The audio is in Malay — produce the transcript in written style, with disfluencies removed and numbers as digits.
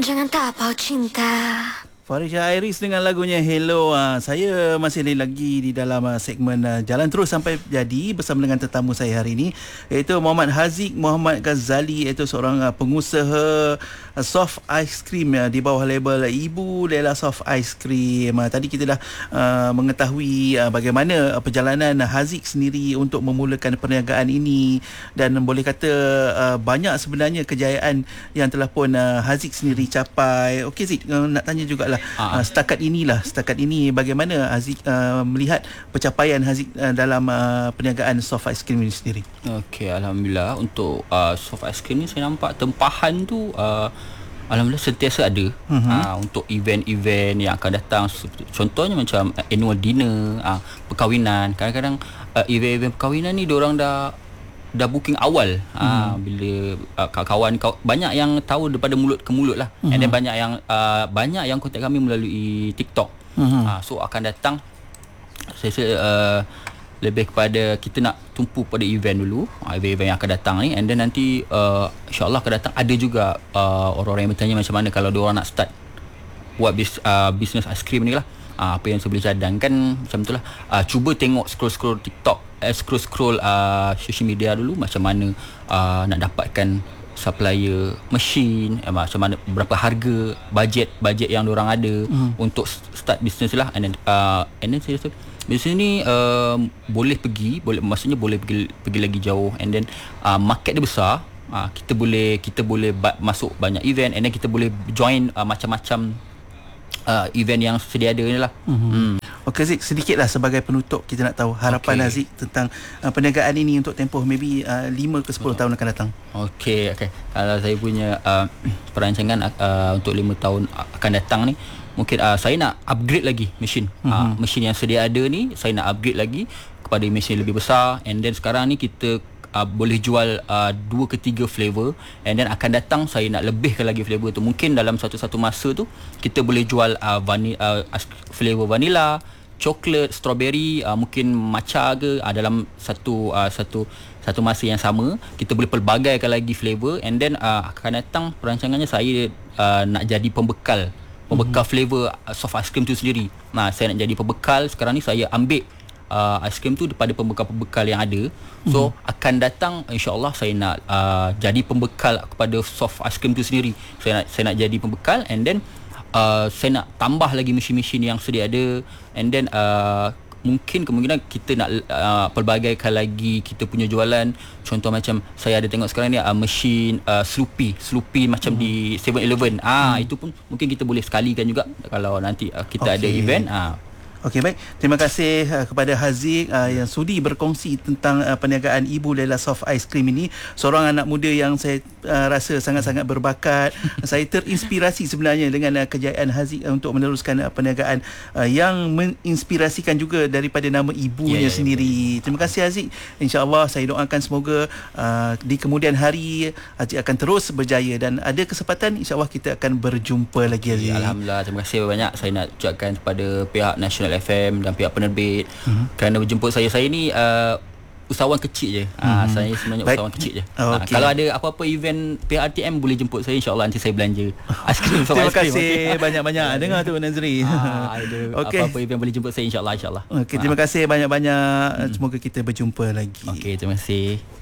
Jangan tak apa cinta. Farisha Iris dengan lagunya Hello. Saya masih lagi di dalam segmen Jalan Terus Sampai Jadi bersama dengan tetamu saya hari ini, iaitu Muhammad Haziq Muhammad Ghazali, iaitu seorang pengusaha soft ice cream di bawah label Ibu Lela Soft Ice Cream. Tadi kita dah mengetahui bagaimana perjalanan Haziq sendiri untuk memulakan perniagaan ini, dan boleh kata banyak sebenarnya kejayaan yang telah pun Haziq sendiri capai. Okey Zik, nak tanya jugalah setakat ini bagaimana Haziq melihat pencapaian Haziq dalam perniagaan soft ice cream ini sendiri? Okey, alhamdulillah untuk soft ice cream ni saya nampak tempahan tu alhamdulillah sentiasa ada untuk event-event yang akan datang. Contohnya macam annual dinner, perkahwinan. Kadang-kadang event-event perkahwinan ni diorang dah booking awal. Bila kawan-kawan banyak yang tahu daripada mulut ke mulut lah. And then banyak yang kontak kami melalui TikTok. So akan datang, saya lebih kepada kita nak tumpu pada event dulu, event yang akan datang ni, and then nanti insyaAllah akan datang. Ada juga orang-orang yang bertanya macam mana kalau diorang nak start buat bisnes ice cream ni lah, apa yang saya boleh cadangkan macam tu lah. Cuba tengok scroll TikTok, scroll social media dulu, macam mana nak dapatkan supplier mesin, macam mana, berapa harga, bajet yang diorang ada untuk start bisnes lah. And then saya rasa bisnes ni boleh pergi lagi jauh, and then market dia besar. Kita boleh masuk banyak event, and then kita boleh join macam-macam event yang sedia ada ni lah. Okey Zik, sedikitlah sebagai penutup, kita nak tahu harapan Haziq tentang perniagaan ini untuk tempoh maybe 5 ke 10 tahun akan datang. Okey. Kalau saya punya perancangan untuk 5 tahun akan datang ni, mungkin saya nak upgrade lagi mesin. Mesin yang sedia ada ni saya nak upgrade lagi kepada mesin lebih besar, and then sekarang ni kita boleh jual 2 ke 3 flavor, and then akan datang saya nak lebihkan lagi flavor tu. Mungkin dalam satu masa tu kita boleh jual flavor vanilla, coklat, strawberry, mungkin matcha ke, dalam satu masa yang sama kita boleh pelbagaikan lagi flavor. And then akan datang perancangannya saya nak jadi pembekal flavor soft ice cream tu sendiri. Saya nak jadi pembekal. Sekarang ni saya ambil ice cream tu daripada pembekal-pembekal yang ada. So akan datang insyaAllah saya nak jadi pembekal kepada soft ice cream tu sendiri. Saya nak jadi pembekal, and then saya nak tambah lagi mesin-mesin yang sedia ada, and then mungkin kemungkinan kita nak pelbagaikan lagi kita punya jualan. Contoh macam saya ada tengok sekarang ni mesin Sloopy macam di 7-Eleven. Itu pun mungkin kita boleh sekalikan juga kalau nanti kita ada event. Okey, baik. Terima kasih kepada Haziq yang sudi berkongsi tentang perniagaan Ibu Lela Soft Ice Cream ini. Seorang anak muda yang saya rasa sangat-sangat berbakat. Saya terinspirasi sebenarnya dengan kejayaan Haziq untuk meneruskan perniagaan yang menginspirasikan juga daripada nama ibunya sendiri. Terima kasih Haziq. InsyaAllah saya doakan semoga di kemudian hari Haziq akan terus berjaya, dan ada kesempatan insyaAllah kita akan berjumpa lagi Haziq. Alhamdulillah, terima kasih banyak. Saya nak ucapkan kepada pihak National FM dan pihak penerbit kerana menjemput saya. Saya ni usahawan kecil je. Saya sebenarnya usahawan kecil je. Kalau ada apa-apa event pihak RTM boleh jemput saya, insyaAllah nanti saya belanja aiskrim. Terima kasih banyak-banyak. Dengar tu Nazri. Apa-apa event boleh jemput saya, insyaAllah. Terima kasih banyak-banyak. Semoga kita berjumpa lagi. Terima kasih.